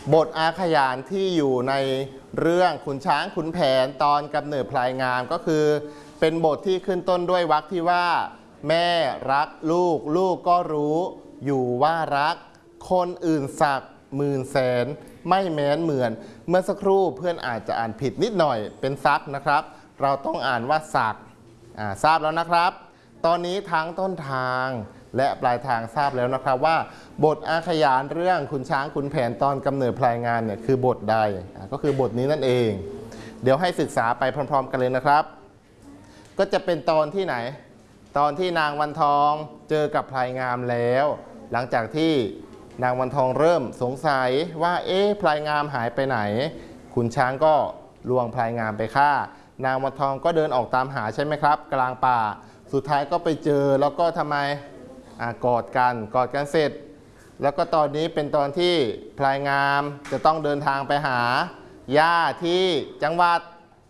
บทอาขยานที่อยู่ในเรื่องขุนช้างขุนแผนตอนกำเนิดพลายงามก็คือเป็นบทที่ขึ้นต้นด้วยวรรคที่ว่าแม่รักลูกลูกก็รู้อยู่ว่ารักคนอื่นสักหมื่นแสนไม่แม้นเหมือนเมื่อสักครู่เพื่อนอาจจะอ่านผิดนิดหน่อยเป็นซักนะครับเราต้องอ่านว่าสักทราบแล้วนะครับตอนนี้ทั้งต้นทางและปลายทางทราบแล้วนะครับว่าบทอาขยานเรื่องขุนช้างขุนแผนตอนกำเนิดพลายงามเนี่ยคือบทใดก็คือบทนี้นั่นเองเดี๋ยวให้ศึกษาไปพร้อมๆกันเลยนะครับก็จะเป็นตอนที่ไหนตอนที่นางวันทองเจอกับพลายงามแล้วหลังจากที่นางวันทองเริ่มสงสัยว่าพลายงามหายไปไหนขุนช้างก็ลวงพลายงามไปฆ่านางวันทองก็เดินออกตามหาใช่ไหมครับกลางป่าสุดท้ายก็ไปเจอแล้วก็ทำไมกอดกันเสร็จแล้วก็ตอนนี้เป็นตอนที่พลายงามจะต้องเดินทางไปหาย่าที่จังหวัด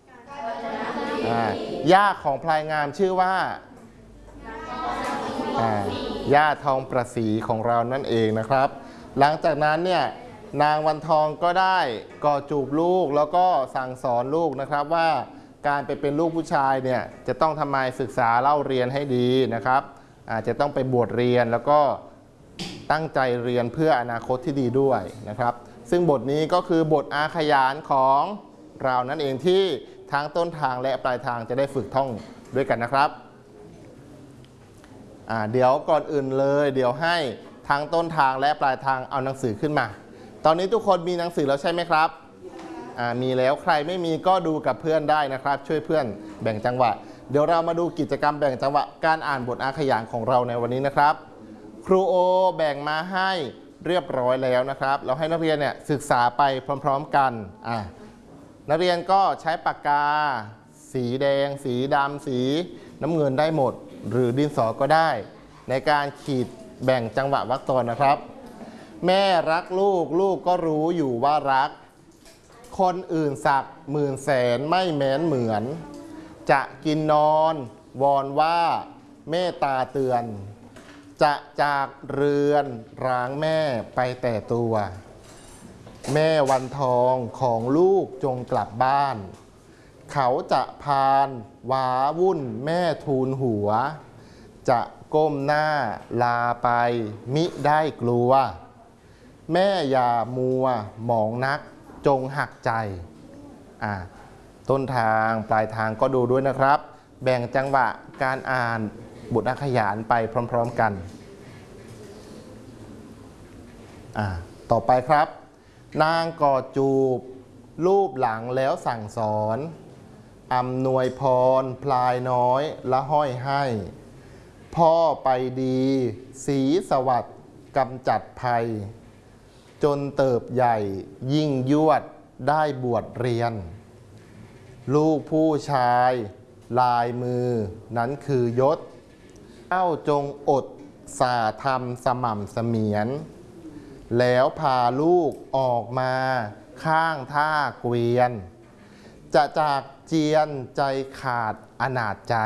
ย่าของพลายงามชื่อว่าย่าทองประศรีของเรานั่นเองนะครับหลังจากนั้นเนี่ยนางวันทองก็ได้กอดจูบลูกแล้วก็สั่งสอนลูกนะครับว่าการไปเป็นลูกผู้ชายเนี่ยจะต้องทำไมศึกษาเล่าเรียนให้ดีนะครับอาจจะต้องไปบวชเรียนแล้วก็ตั้งใจเรียนเพื่ออนาคตที่ดีด้วยนะครับซึ่งบทนี้ก็คือบทอาขยานของเรานั่นเองที่ทั้งต้นทางและปลายทางจะได้ฝึกท่องด้วยกันนะครับเดี๋ยวก่อนอื่นเลยเดี๋ยวให้ทั้งต้นทางและปลายทางเอาหนังสือขึ้นมาตอนนี้ทุกคนมีหนังสือแล้วใช่ไหมครับมีแล้วใครไม่มีก็ดูกับเพื่อนได้นะครับช่วยเพื่อนแบ่งจังหวะเดี๋ยวเรามาดูกิจกรรมแบ่งจังหวะการอ่านบทอาขยานของเราในวันนี้นะครับครูโอแบ่งมาให้เรียบร้อยแล้วนะครับเราให้นักเรียนเนี่ยศึกษาไปพร้อมๆกันนักเรียนก็ใช้ปากกาสีแดงสีดำสีน้ำเงินได้หมดหรือดินสอก็ได้ในการขีดแบ่งจังหวะวรรคตอนนะครับแม่รักลูกลูกก็รู้อยู่ว่ารักคนอื่นสักหมื่นแสนไม่แม้นเหมือนจะกินนอนวอนว่าเมตตาเตือนจะจากเรือนร้างแม่ไปแต่ตัวแม่วันทองของลูกจงกลับบ้านเขาจะพานว้าวุ่นแม่ทูลหัวจะก้มหน้าลาไปมิได้กลัวแม่อย่ามัวหมองนักจงหักใจต้นทางปลายทางก็ดูด้วยนะครับแบ่งจังหวะการอ่านบทอาขยานไปพร้อมๆกันต่อไปครับนางกอดจูบรูปหลังแล้วสั่งสอนอำนวยพรพลายน้อยละห้อยให้พ่อไปดีศรีสวัสดิ์กำจัดภัยจนเติบใหญ่ยิ่งยวดได้บวชเรียนลูกผู้ชายลายมือนั้นคือยศเจ้าจงอดสาธรรมสม่ำเสมียนแล้วพาลูกออกมาข้างท่าเกวียนจะจากเจียนใจขาดอนาจใจ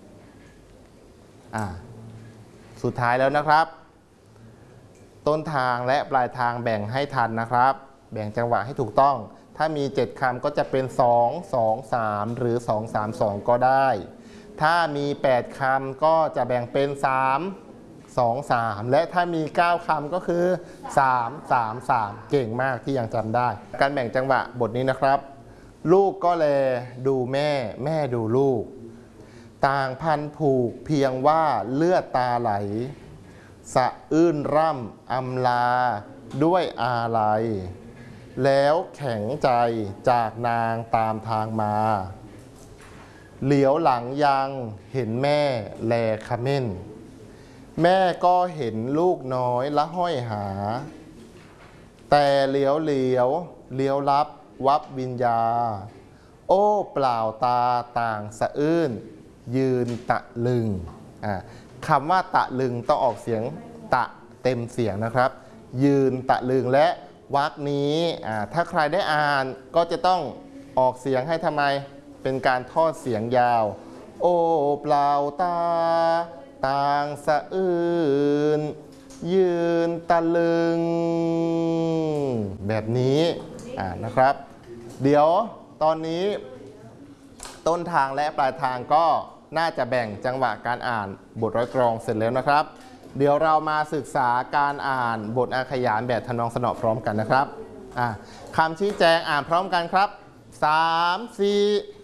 สุดท้ายแล้วนะครับต้นทางและปลายทางแบ่งให้ทันนะครับแบ่งจังหวะให้ถูกต้องถ้ามี7คำก็จะเป็น2 2 3หรือ2 3 2ก็ได้ถ้ามี8คำก็จะแบ่งเป็น3 2 3และถ้ามี9คำก็คือ3 3 3เก่งมากที่ยังจำได้การแบ่งจังหวะบทนี้นะครับลูกก็แลดูแม่แม่ดูลูกต่างพันผูกเพียงว่าเลือดตาไหลสะอื้นร่ำอำลาด้วยอาลัยแล้วแข็งใจจากนางตามทางมาเหลียวหลังยังเห็นแม่แลขมิ้นแม่ก็เห็นลูกน้อยละห้อยหาแต่เหลียวลับวับวิญญาโอ้เปล่าตาต่างสะอื้นยืนตะลึงคำว่าตะลึงต้องออกเสียงตะเต็มเสียงนะครับยืนตะลึงและวรรคนี้ถ้าใครได้อ่านก็จะต้องออกเสียงให้ทำไมเป็นการทอดเสียงยาวโอ้เปล่าตาต่างสะอื้นยืนตะลึงแบบนี้นะครับเดี๋ยวตอนนี้ต้นทางและปลายทางก็น่าจะแบ่งจังหวะการอ่านบทร้อยกลองเสร็จแล้วนะครับเดี๋ยวเรามาศึกษาการอ่านบทอาขยานแบบทำนองสนอพร้อมกันนะครับคำชี้แจงอ่านพร้อมกันครับ3 4